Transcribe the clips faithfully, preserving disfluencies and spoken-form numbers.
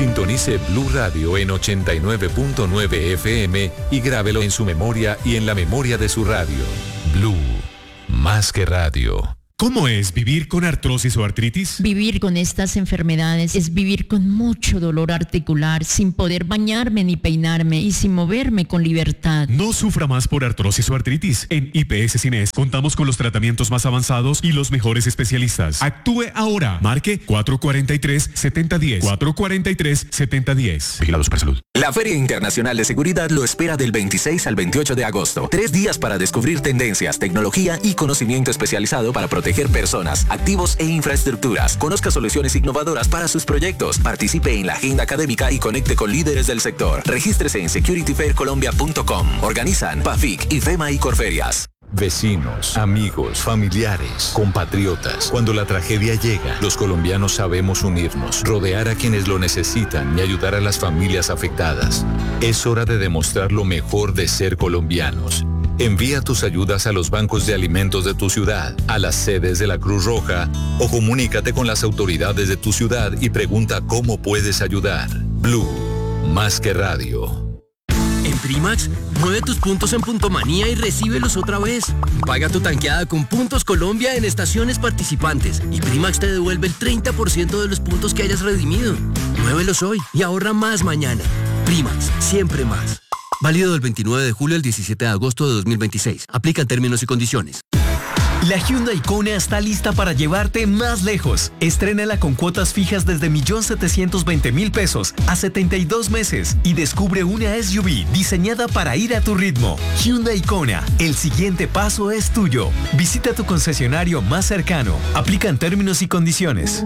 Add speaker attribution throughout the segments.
Speaker 1: Sintonice Blue Radio en ochenta y nueve punto nueve F M y grábelo en su memoria y en la memoria de su radio. Blue, más que radio.
Speaker 2: ¿Cómo es vivir con artrosis o artritis?
Speaker 3: Vivir con estas enfermedades es vivir con mucho dolor articular, sin poder bañarme ni peinarme y sin moverme con libertad.
Speaker 2: No sufra más por artrosis o artritis. En I P S Cines contamos con los tratamientos más avanzados y los mejores especialistas. Actúe ahora. Marque cuatro cuatro tres, siete cero uno cero. cuatro cuatro tres, siete cero uno cero. Vigilado Supersalud.
Speaker 4: La Feria Internacional de Seguridad lo espera del veintiséis al veintiocho de agosto. Tres días para descubrir tendencias, tecnología y conocimiento especializado para proteger personas, activos e infraestructuras. Conozca soluciones innovadoras para sus proyectos. Participe en la agenda académica y conecte con líderes del sector. Regístrese en security fair colombia punto com. Organizan PAFIC, IFEMA y Corferias.
Speaker 1: Vecinos, amigos, familiares, compatriotas. Cuando la tragedia llega, los colombianos sabemos unirnos, rodear a quienes lo necesitan y ayudar a las familias afectadas. Es hora de demostrar lo mejor de ser colombianos. Envía tus ayudas a los bancos de alimentos de tu ciudad, a las sedes de la Cruz Roja o comunícate con las autoridades de tu ciudad y pregunta cómo puedes ayudar. Blue, más que radio.
Speaker 5: En Primax, mueve tus puntos en Puntomanía y recíbelos otra vez. Paga tu tanqueada con Puntos Colombia en estaciones participantes y Primax te devuelve el treinta por ciento de los puntos que hayas redimido. Muévelos hoy y ahorra más mañana. Primax, siempre más. Válido del veintinueve de julio al diecisiete de agosto de dos mil veintiséis. Aplican términos y condiciones.
Speaker 6: La Hyundai Kona está lista para llevarte más lejos. Estrénala con cuotas fijas desde un millón setecientos veinte mil pesos a setenta y dos meses y descubre una S U V diseñada para ir a tu ritmo. Hyundai Kona, el siguiente paso es tuyo. Visita tu concesionario más cercano. Aplican términos y condiciones.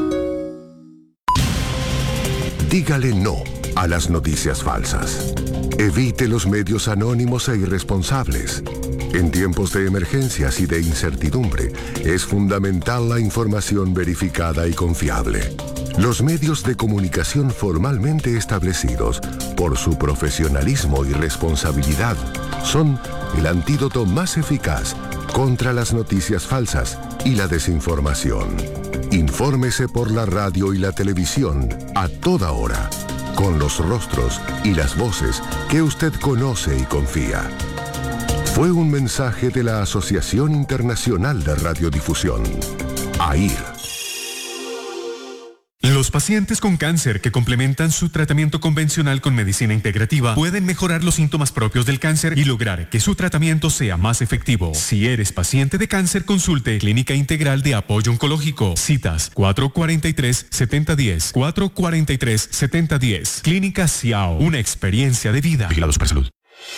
Speaker 7: Dígale no a las noticias falsas. Evite los medios anónimos e irresponsables. En tiempos de emergencias y de incertidumbre, es fundamental la información verificada y confiable. Los medios de comunicación formalmente establecidos, por su profesionalismo y responsabilidad, son el antídoto más eficaz contra las noticias falsas y la desinformación. Infórmese por la radio y la televisión a toda hora, con los rostros y las voces que usted conoce y confía. Fue un mensaje de la Asociación Internacional de Radiodifusión, A I R.
Speaker 2: Los pacientes con cáncer que complementan su tratamiento convencional con medicina integrativa pueden mejorar los síntomas propios del cáncer y lograr que su tratamiento sea más efectivo. Si eres paciente de cáncer, consulte Clínica Integral de Apoyo Oncológico. Citas cuatro cuatro tres, siete cero uno cero, cuatro cuatro tres, siete cero uno cero. Clínica Ciao, una experiencia de vida. Vigilado Supersalud.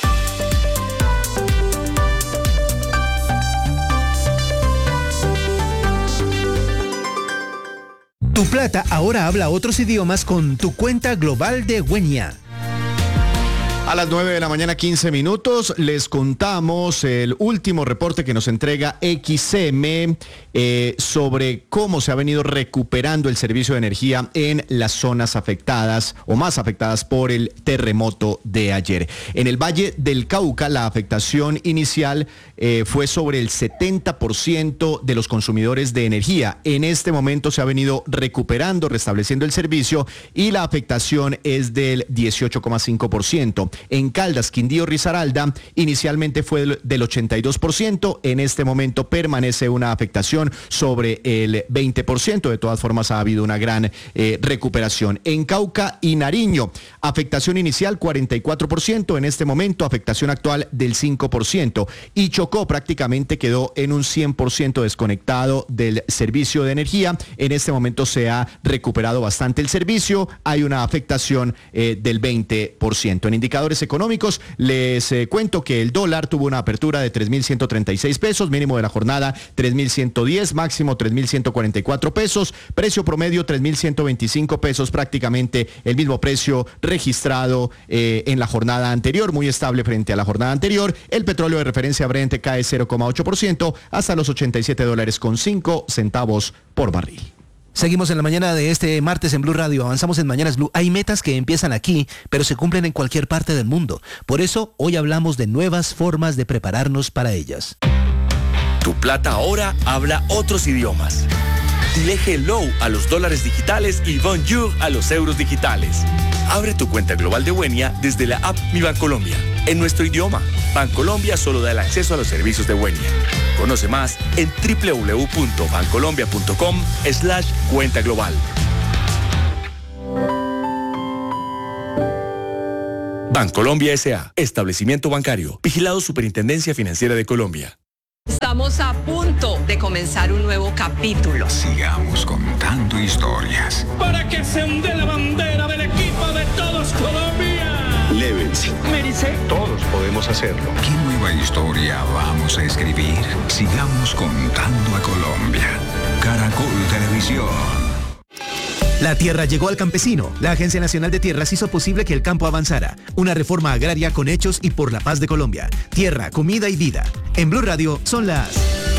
Speaker 8: Tu Plata ahora habla otros idiomas con tu cuenta global de Wenia.
Speaker 9: A las nueve de la mañana, quince minutos, les contamos el último reporte que nos entrega X M eh, sobre cómo se ha venido recuperando el servicio de energía en las zonas afectadas o más afectadas por el terremoto de ayer. En el Valle del Cauca, la afectación inicial eh, fue sobre el setenta por ciento de los consumidores de energía. En este momento se ha venido recuperando, restableciendo el servicio y la afectación es del dieciocho coma cinco por ciento. En Caldas, Quindío, Risaralda, inicialmente fue del ochenta y dos por ciento, en este momento permanece una afectación sobre el veinte por ciento, de todas formas ha habido una gran eh, recuperación. En Cauca y Nariño, afectación inicial cuarenta y cuatro por ciento, en este momento afectación actual del cinco por ciento, y Chocó prácticamente quedó en un cien por ciento desconectado del servicio de energía, en este momento se ha recuperado bastante el servicio, hay una afectación eh, del veinte por ciento. En indicadores económicos, les eh, cuento que el dólar tuvo una apertura de tres mil ciento treinta y seis pesos, mínimo de la jornada tres mil ciento diez, máximo tres mil ciento cuarenta y cuatro pesos, precio promedio tres mil ciento veinticinco pesos, prácticamente el mismo precio registrado eh, en la jornada anterior, muy estable frente a la jornada anterior. El petróleo de referencia Brent cae cero coma ocho por ciento hasta los ochenta y siete dólares con cinco centavos por barril.
Speaker 8: Seguimos en la mañana de este martes en Blue Radio, avanzamos en Mañanas Blue. Hay metas que empiezan aquí, pero se cumplen en cualquier parte del mundo. Por eso, hoy hablamos de nuevas formas de prepararnos para ellas.
Speaker 4: Tu Plata ahora habla otros idiomas.
Speaker 10: Dile hello a los dólares digitales y bonjour a los euros digitales. Abre tu cuenta global de Wenia desde la app Mi Bancolombia. En nuestro idioma, Bancolombia solo da el acceso a los servicios de Wenia. Conoce más en doble u doble u doble u punto bancolombia punto com slash cuenta global. Bancolombia S A. Establecimiento bancario. Vigilado Superintendencia Financiera de Colombia.
Speaker 11: Estamos a punto de comenzar un nuevo capítulo.
Speaker 12: Sigamos contando historias.
Speaker 13: Para que se onde la bandera del equipo de todos Colombia.
Speaker 12: Lévense.
Speaker 13: Mérice.
Speaker 12: Todos podemos hacerlo. ¿Qué nueva historia vamos a escribir? Sigamos contando a Colombia. Caracol Televisión.
Speaker 14: La tierra llegó al campesino. La Agencia Nacional de Tierras hizo posible que el campo avanzara. Una reforma agraria con hechos y por la paz de Colombia. Tierra, comida y vida. En Blue Radio son las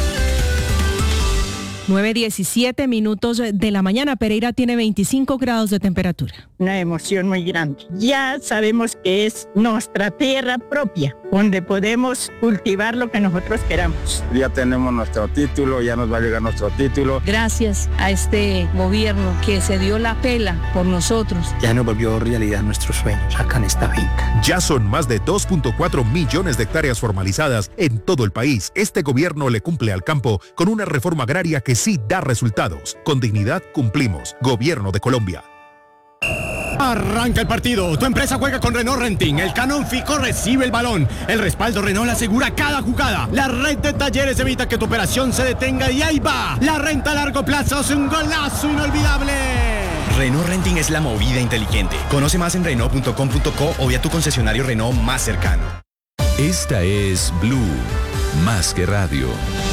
Speaker 15: nueve diecisiete minutos de la mañana. Pereira tiene veinticinco grados de temperatura.
Speaker 16: Una emoción muy grande. Ya sabemos que es nuestra tierra propia, donde podemos cultivar lo que nosotros queramos.
Speaker 17: Ya tenemos nuestro título, ya nos va a llegar nuestro título.
Speaker 18: Gracias a este gobierno que se dio la pela por nosotros.
Speaker 19: Ya nos volvió realidad nuestros sueños acá en esta finca.
Speaker 20: Ya son más de dos punto cuatro millones de hectáreas formalizadas en todo el país. Este gobierno le cumple al campo con una reforma agraria que sí da resultados. Con dignidad cumplimos. Gobierno de Colombia.
Speaker 21: Arranca el partido. Tu empresa juega con Renault Renting. El Canon Fico recibe el balón. El respaldo Renault asegura cada jugada. La red de talleres evita que tu operación se detenga y ahí va. La renta a largo plazo es un golazo inolvidable.
Speaker 22: Renault Renting es la movida inteligente. Conoce más en renault punto com punto co o vía tu concesionario Renault más cercano.
Speaker 1: Esta es Blue, más que radio.